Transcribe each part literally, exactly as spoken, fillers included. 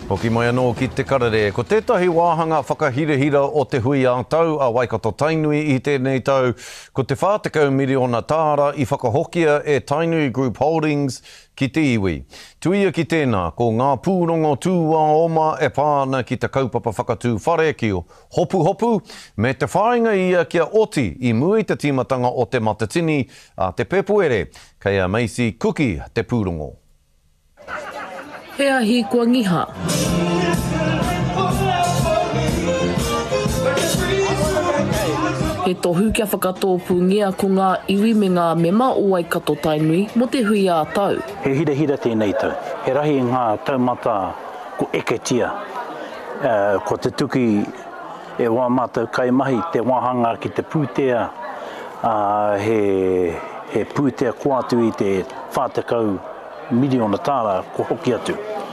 Hoki mai anō ki te karere, ko tētahi wāhanga whakahirehira o te hui a tau a Waikato Tainui i tēnei tau, ko te whātekau miriona tāra i whakahokia e Tainui Group Holdings ki te iwi. Tuia ki tēnā, ko ngā pūrongo tūwā oma e pāna ki te kaupapa whakatū whare ki o hopu hopu, me te whāinga ia kia oti i mui te timatanga o te matatini a te pepuere, kei a Macy Kuki te pūrongo. Hea hi kua ngiha. He tohu kia whakatōpu ngia ko ngā iwi me ngā mema o Waikato Tainui mo te hui a tau. He hira hira tēnei tau. He rahi ngā taumata ko eketia. Uh, ko te tuki e wā mātou kai mahi te wāhanga ki te pūtea. Uh, he, he pūtea ko atu i te whātekau miriona tāra ko hoki atu.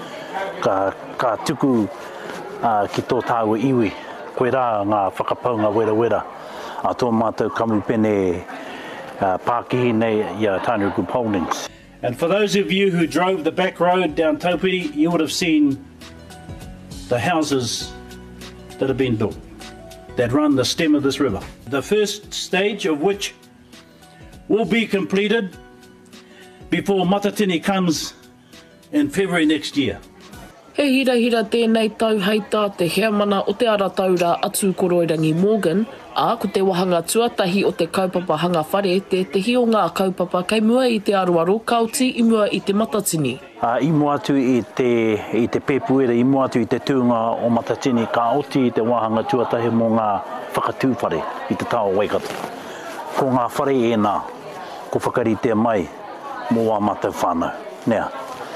Ka, ka tuku uh, ki tō tāua iwi, koe rā ngā whakapaunga wera wera. A tō mātou kamupene uh, Pākihi nei i a Tainui Group Holdings. And for those of you who drove the back road down Taupiri, you would have seen the houses that have been built, that run the stem of this river. The first stage of which will be completed before Matatini comes in February next year. He hira hira tēnei tau heita te hea mana o te ara taura atu koroirangi Morgan, a ko te wahanga tuatahi o te kaupapa hanga whare, te te hi o ngā kaupapa kei mua i te aroaro, kauti i mua i te matatini. Uh, I mua atu i te, i te pepuere, i mua atu i te tūnga o matatini, ka oti i te wahanga tuatahi mō ngā whakatūwhare i te tau Waikato. Ko ngā whare e nā, ko whakaritea mai, mō wā mātou whānau. Nea,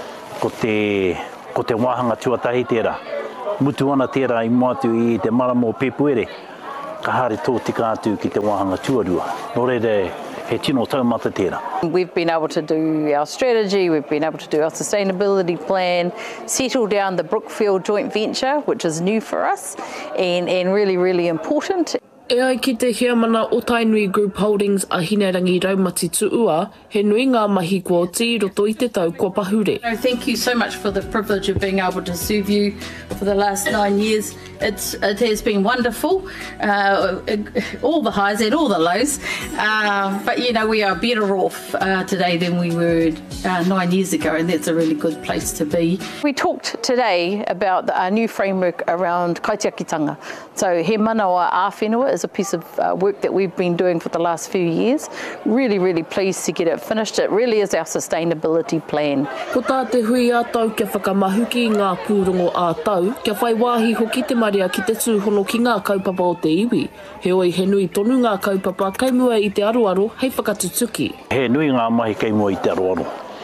ko te, ko te wāhanga tuatahi tērā, mutu ana tērā i mua atu i te maramo pepuere, ka hare tō tika atu ki te wāhanga tuarua. Nō reire, he tino taumata tērā. We've been able to do our strategy, we've been able to do our sustainability plan, settle down the Brookfield joint venture, which is new for us and, and really, really important. E ai ki te hea mana o Tainui Group Holdings a Hinerangi Raumati Tuua, he nui ngā mahi kua oti roto i te tau kua pahure. Thank you so much for the privilege of being able to serve you for the last nine years. It's, it has been wonderful, uh, all the highs and all the lows, uh, but you know we are better off uh, today than we were uh, nine years ago, and that's a really good place to be. We talked today about our new framework around kaitiakitanga. So he manawa āwhenua is a piece of uh, work that we've been doing for the last few years. Really, really pleased to get it finished. It really is our sustainability plan. Ko tā te hui a tau kia whakamahuki ngā pūrongo a tau, kia whai wāhi hoki te maria ki te tūhono ki ngā kaupapa o te iwi. He oi he nui tonu ngā kaupapa kei mua i te aroaro hei whakatutuki. He nui ngā mahi kei mua i te aroaro.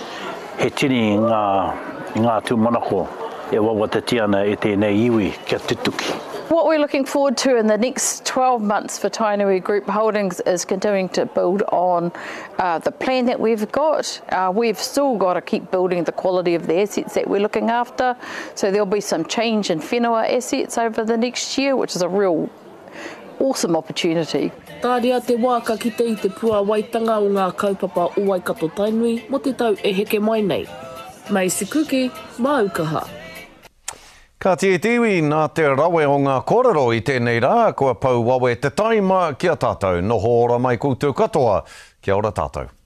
He tini ngā, ngā tūmanako e wawatati ana e tēnei iwi kia tutuki. What we're looking forward to in the next twelve months for Tainui Group Holdings is continuing to build on uh, the plan that we've got. Uh, we've still got to keep building the quality of the assets that we're looking after. So there'll be some change in whenua assets over the next year, which is a real awesome opportunity. Tāria te wāka ki te i te pua waitanga o ngā kaupapa o Waikato Tainui mo te tau e heke mai nei. Macy Kuki, Maukaha. Ka te tiwi nā te rawe o ngā kōrero i tēnei rā, kua pau wawe te taima ki a tātou, noho ora mai koutou katoa, kia ora tātou.